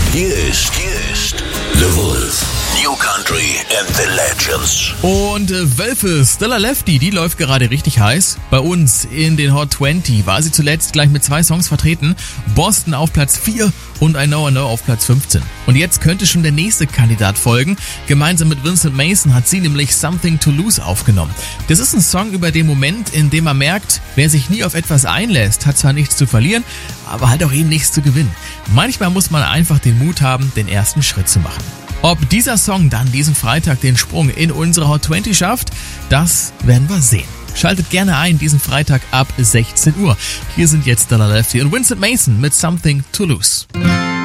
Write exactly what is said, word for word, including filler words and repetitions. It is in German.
Hier ist, hier ist The Wolf. New Country and the Legends. Und äh, Wölfe, Still a Lefty, die läuft gerade richtig heiß. Bei uns in den Hot zwanzig war sie zuletzt gleich mit zwei Songs vertreten. Boston auf Platz vier und I Know I Know auf Platz fünfzehn. Und jetzt könnte schon der nächste Kandidat folgen. Gemeinsam mit Vincent Mason hat sie nämlich Something to Lose aufgenommen. Das ist ein Song über den Moment, in dem man merkt, wer sich nie auf etwas einlässt, hat zwar nichts zu verlieren, aber halt auch eben nichts zu gewinnen. Manchmal muss man einfach den Mut haben, den ersten Schritt zu machen. Ob dieser Song dann diesen Freitag den Sprung in unsere Hot zwanzig schafft, das werden wir sehen. Schaltet gerne ein diesen Freitag ab sechzehn Uhr. Hier sind jetzt Still a Lefty und Vincent Mason mit Something to Lose.